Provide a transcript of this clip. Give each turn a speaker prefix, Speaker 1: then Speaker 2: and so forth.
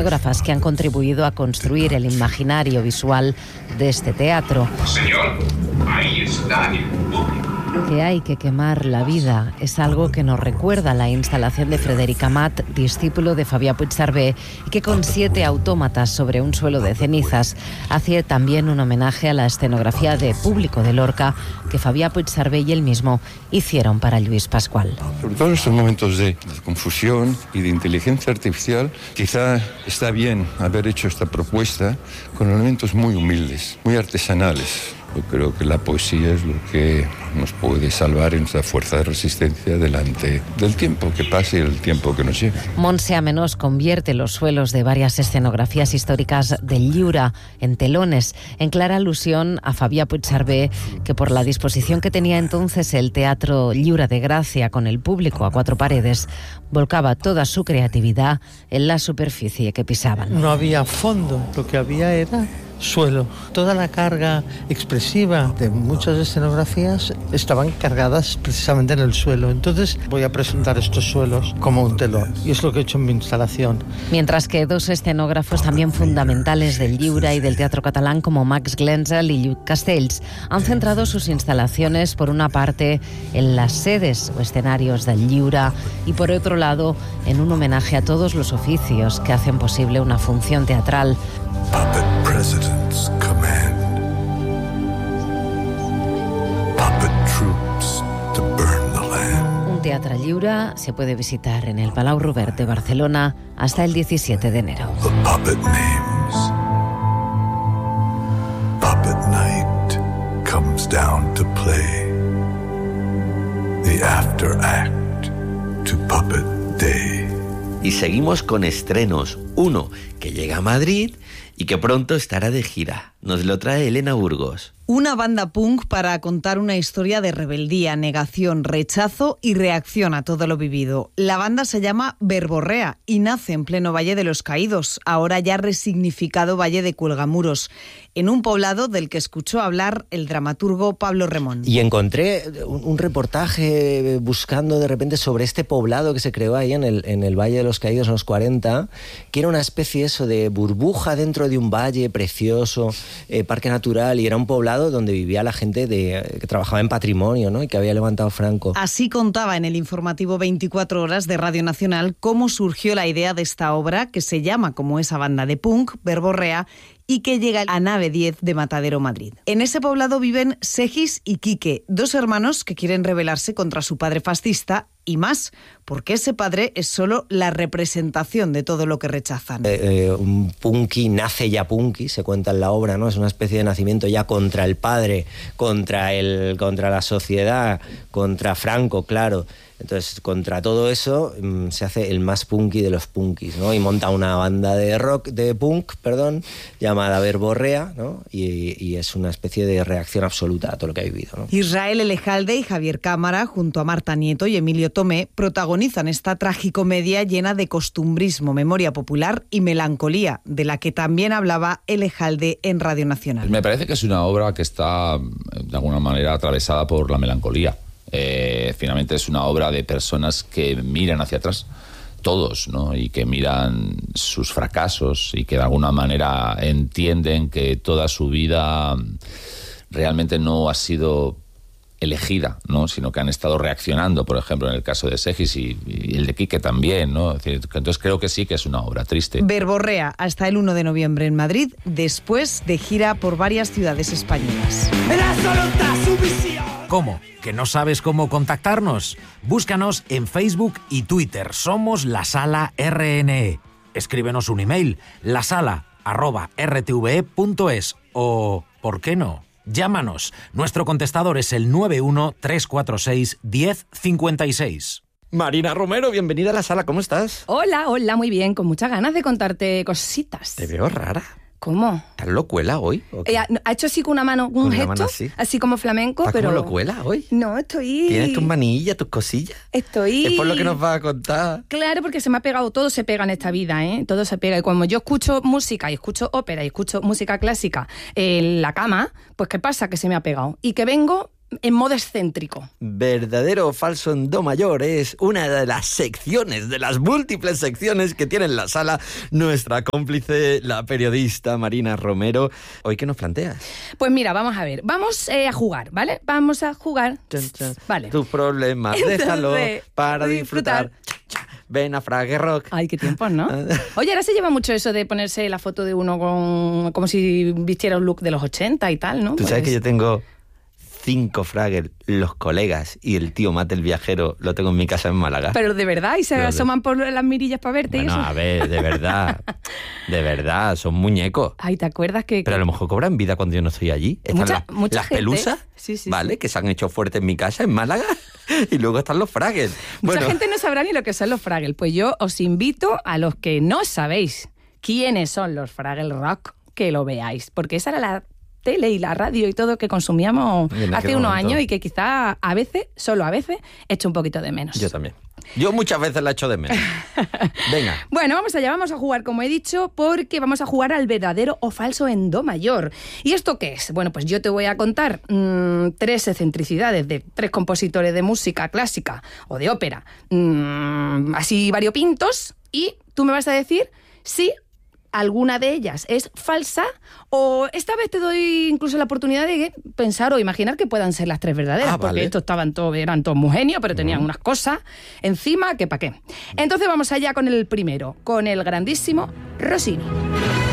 Speaker 1: escenógrafas que han contribuido a construir el imaginario visual de este teatro.
Speaker 2: Señor, ahí está el público.
Speaker 1: Que hay que quemar la vida es algo que nos recuerda la instalación de Frederic Amat, discípulo de Fabià Puigserver, y que con 7 autómatas sobre un suelo de cenizas hace también un homenaje a la escenografía de Público de Lorca que Fabià Puigserver y él mismo hicieron para Lluís Pascual.
Speaker 3: Sobre todo en estos momentos de confusión y de inteligencia artificial, quizá está bien haber hecho esta propuesta con elementos muy humildes, muy artesanales. Yo creo que la poesía es lo que nos puede salvar en nuestra fuerza de resistencia delante del tiempo que pasa y el tiempo que nos lleva.
Speaker 1: Montse Amenós convierte los suelos de varias escenografías históricas del Lliura en telones, en clara alusión a Fabià Puigserver, que por la disposición que tenía entonces el Teatro Lliura de Gracia con el público a 4 paredes, volcaba toda su creatividad en la superficie que pisaban.
Speaker 4: No había fondo, lo que había era suelo. Toda la carga expresiva de muchas escenografías estaban cargadas precisamente en el suelo. Entonces voy a presentar estos suelos como un telón, y es lo que he hecho en mi instalación.
Speaker 1: Mientras que 2 escenógrafos también fundamentales del Lliura y del teatro catalán como Max Glenzel y Lluc Castells han centrado sus instalaciones por una parte en las sedes o escenarios del Lliura y por otro lado en un homenaje a todos los oficios que hacen posible una función teatral.
Speaker 5: Puppet presidents command. Puppet troops to burn the land.
Speaker 1: Un teatre Lliura se puede visitar en el Palau Robert de Barcelona hasta el 17 de enero.
Speaker 5: The puppet names. Puppet night comes down to play. The after act to puppet day.
Speaker 6: Y seguimos con estrenos. Uno que llega a Madrid y que pronto estará de gira. Nos lo trae Elena Burgos.
Speaker 7: Una banda punk para contar una historia de rebeldía, negación, rechazo y reacción a todo lo vivido. La banda se llama Verborrea y nace en pleno Valle de los Caídos, ahora ya resignificado Valle de Cuelgamuros, en un poblado del que escuchó hablar el dramaturgo Pablo Remón.
Speaker 8: Y encontré un reportaje buscando de repente sobre este poblado que se creó ahí en el Valle de los Caídos en los 40, que era una especie eso de burbuja dentro de un valle precioso, parque natural, y era un poblado donde vivía la gente que trabajaba en patrimonio, ¿no? Y que había levantado Franco.
Speaker 7: Así contaba en el informativo 24 horas de Radio Nacional cómo surgió la idea de esta obra, que se llama como esa banda de punk, Verborrea, y que llega a Nave 10 de Matadero, Madrid. En ese poblado viven Segis y Quique, 2 hermanos que quieren rebelarse contra su padre fascista y más, porque ese padre es solo la representación de todo lo que rechazan.
Speaker 8: Un punky nace ya punky, se cuenta en la obra, ¿no? Es una especie de nacimiento ya contra el padre, contra la sociedad, contra Franco, claro. Entonces, contra todo eso, se hace el más punky de los punkis, ¿no? Y monta una banda de punk, llamada Verborrea, ¿no? Y es una especie de reacción absoluta a todo lo que ha vivido, ¿no?
Speaker 7: Israel Elejalde y Javier Cámara, junto a Marta Nieto y Emilio Tomé, protagonizan esta tragicomedia llena de costumbrismo, memoria popular y melancolía, de la que también hablaba Elejalde en Radio Nacional.
Speaker 9: Me parece que es una obra que está, de alguna manera, atravesada por la melancolía. Finalmente es una obra de personas que miran hacia atrás, todos, ¿no? Y que miran sus fracasos y que de alguna manera entienden que toda su vida realmente no ha sido elegida, ¿no? Sino que han estado reaccionando, por ejemplo, en el caso de Segis y el de Quique también, ¿no? Entonces creo que sí que es una obra triste.
Speaker 7: Verborrea hasta el 1 de noviembre en Madrid, después de gira por varias ciudades españolas.
Speaker 10: ¿Cómo? ¿Que no sabes cómo contactarnos? Búscanos en Facebook y Twitter. Somos La Sala RNE. Escríbenos un email, lasala@rtve.es o, ¿por qué no?, llámanos. Nuestro contestador es el 91-346-1056.
Speaker 8: Marina Romero, bienvenida a La Sala, ¿cómo estás?
Speaker 11: Hola, muy bien, con muchas ganas de contarte cositas.
Speaker 8: Te veo rara.
Speaker 11: ¿Cómo?
Speaker 8: ¿Estás locuela hoy?
Speaker 11: Ha hecho así con una mano, un gesto, así como flamenco,
Speaker 8: ¿Estás
Speaker 11: pero...
Speaker 8: como locuela hoy?
Speaker 11: No, estoy...
Speaker 8: ¿Tienes tus manillas, tus cosillas?
Speaker 11: Estoy...
Speaker 8: Es por lo que nos vas a contar.
Speaker 11: Claro, porque se me ha pegado, todo se pega en esta vida, ¿eh? Todo se pega. Y cuando yo escucho música y escucho ópera y escucho música clásica en la cama, pues ¿qué pasa? Que se me ha pegado. Y que vengo en modo excéntrico.
Speaker 6: Verdadero o falso en do mayor es una de las secciones, de las múltiples secciones que tiene en la sala nuestra cómplice, la periodista Marina Romero. ¿Hoy qué nos planteas?
Speaker 11: Pues mira, vamos a ver, vamos a jugar, ¿vale? Vamos a jugar. Vale.
Speaker 6: Tus problemas, déjalo para disfrutar. Ven a Fraggle Rock.
Speaker 11: Ay, qué tiempos, ¿no? Oye, ahora se lleva mucho eso de ponerse la foto de uno como si vistiera un look de los 80 y tal, ¿no?
Speaker 6: Tú sabes que yo tengo 5 Fraggle, los colegas y el tío Mate el viajero, lo tengo en mi casa en Málaga.
Speaker 11: Pero de verdad, y se asoman por las mirillas para verte.
Speaker 6: Bueno,
Speaker 11: y eso.
Speaker 6: A ver, de verdad, son muñecos.
Speaker 11: Ay, ¿te acuerdas que...?
Speaker 6: Pero a lo mejor cobran vida cuando yo no estoy allí. Están
Speaker 11: mucha
Speaker 6: las
Speaker 11: gente,
Speaker 6: pelusas,
Speaker 11: sí,
Speaker 6: ¿vale? Que se han hecho fuertes en mi casa, en Málaga, y luego están los Fraggle.
Speaker 11: Mucha gente no sabrá ni lo que son los Fraggle. Pues yo os invito a los que no sabéis quiénes son los Fraggle Rock, que lo veáis, porque esa era la tele y la radio y todo que consumíamos hace unos años y que quizá a veces, solo a veces, echo un poquito de menos.
Speaker 6: Yo también. Yo muchas veces la echo de menos. Venga.
Speaker 11: Bueno, vamos allá, vamos a jugar, como he dicho, porque vamos a jugar al verdadero o falso en do mayor. ¿Y esto qué es? Bueno, pues yo te voy a contar 3 excentricidades de 3 compositores de música clásica o de ópera, así variopintos, y tú me vas a decir si alguna de ellas es falsa, o esta vez te doy incluso la oportunidad de pensar o imaginar que puedan ser las 3 verdaderas, porque estos eran todos muy genios, pero tenían unas cosas encima que pa' qué. Entonces vamos allá con el primero, con el grandísimo Rossini.